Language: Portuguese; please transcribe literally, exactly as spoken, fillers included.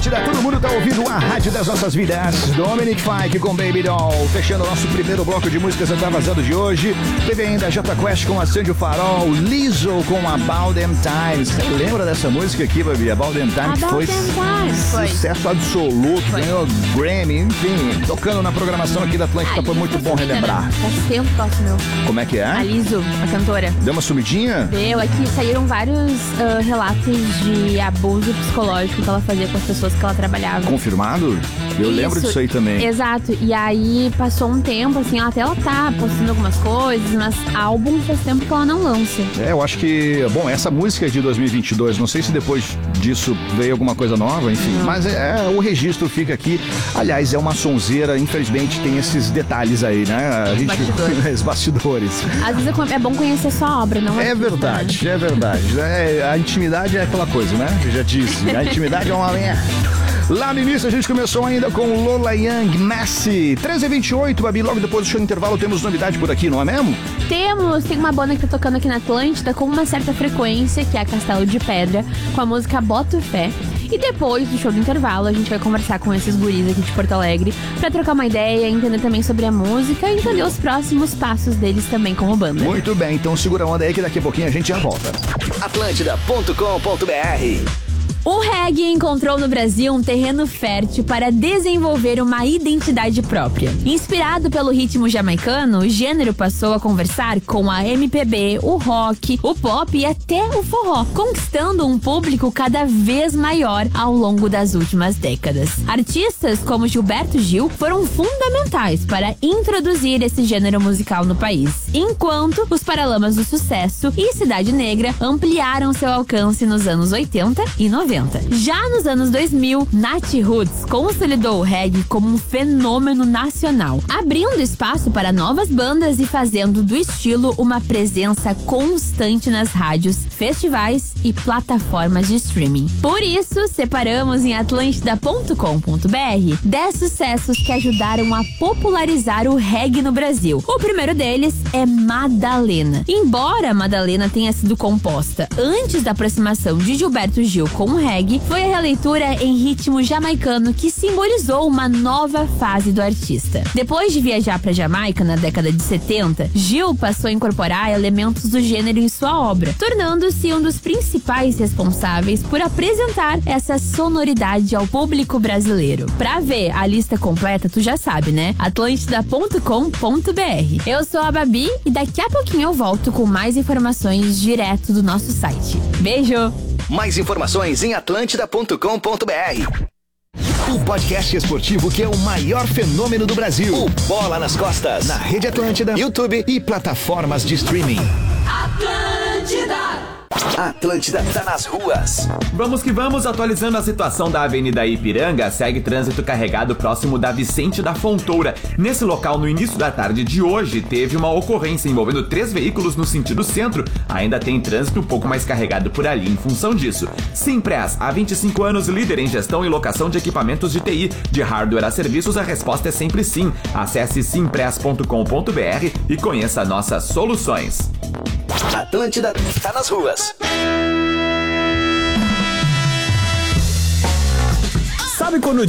Atlântida, todo mundo tá ouvindo a rádio das nossas vidas. Dominic Fike com Baby Doll, fechando o nosso primeiro bloco de músicas Tá Vazando de hoje. Teve ainda Jota Quest com Acende o Farol, Lizzo com About Them Times. Você lembra dessa música aqui, Baby? About Them Times, que foi, foi sucesso absoluto, foi. Ganhou Grammy, enfim, tocando na programação aqui da Atlântida, foi muito bom relembrar. Faz tempo que gosto meu. Como é que é? A Lizzo, a cantora. Deu uma sumidinha? Deu, aqui saíram vários uh, relatos de abuso psicológico que ela fazia com as pessoas que ela trabalhava. Confirmado? Eu Isso, lembro disso aí também. Exato, e aí passou um tempo, assim, até ela tá postando algumas coisas, mas álbum faz tempo que ela não lança. É, eu acho que, bom, essa música é de dois mil e vinte e dois, não sei se depois disso veio alguma coisa nova, enfim, não. Mas é, é, o registro fica aqui. Aliás, é uma sonzeira, infelizmente tem esses detalhes aí, né? A gente, bastidores. Os bastidores. Às vezes é bom conhecer sua obra, não é? É verdade, né? é verdade. É, a intimidade é aquela coisa, né? Eu já disse, a intimidade é uma merda. Lá no início a gente começou ainda com Lola Young, Messi. treze e vinte e oito, Babi, logo depois do show intervalo temos novidade por aqui, não é mesmo? Temos, tem uma banda que tá tocando aqui na Atlântida com uma certa frequência, que é a Castelo de Pedra, com a música Boto Fé. E depois do show do intervalo, a gente vai conversar com esses guris aqui de Porto Alegre pra trocar uma ideia, entender também sobre a música e entender os próximos passos deles também como banda. Muito bem, então segura a onda aí que daqui a pouquinho a gente já volta. Atlântida ponto com ponto br. O reggae encontrou no Brasil um terreno fértil para desenvolver uma identidade própria. Inspirado pelo ritmo jamaicano, o gênero passou a conversar com a M P B, o rock, o pop e até o forró, conquistando um público cada vez maior ao longo das últimas décadas. Artistas como Gilberto Gil foram fundamentais para introduzir esse gênero musical no país, enquanto os Paralamas do Sucesso e Cidade Negra ampliaram seu alcance nos anos oitenta e noventa. Já nos anos dois mil, Nath Roots consolidou o reggae como um fenômeno nacional, abrindo espaço para novas bandas e fazendo do estilo uma presença constante nas rádios, festivais e plataformas de streaming. Por isso, separamos em atlântida ponto com ponto br dez sucessos que ajudaram a popularizar o reggae no Brasil. O primeiro deles é Madalena. Embora Madalena tenha sido composta antes da aproximação de Gilberto Gil com o reggae, foi a releitura em ritmo jamaicano que simbolizou uma nova fase do artista. Depois de viajar para Jamaica na década de setenta, Gil passou a incorporar elementos do gênero em sua obra, tornando-se um dos principais responsáveis por apresentar essa sonoridade ao público brasileiro. Pra ver a lista completa, tu já sabe, né? atlântida ponto com ponto br. Eu sou a Babi e daqui a pouquinho eu volto com mais informações direto do nosso site. Beijo! Mais informações em atlântida ponto com ponto br. O podcast esportivo que é o maior fenômeno do Brasil. O Bola nas Costas. Na Rede Atlântida, YouTube e plataformas de streaming. Atlântida! Atlântida tá nas ruas. Vamos que vamos, atualizando a situação da Avenida Ipiranga, segue trânsito carregado próximo da Vicente da Fontoura. Nesse local, no início da tarde de hoje, teve uma ocorrência envolvendo três veículos no sentido centro. Ainda tem trânsito um pouco mais carregado por ali em função disso. Simpress, há vinte e cinco anos, líder em gestão e locação de equipamentos de T I. De hardware a serviços, a resposta é sempre sim. Acesse simpress ponto com ponto br e conheça nossas soluções. Atlântida tá nas ruas. Sabe quando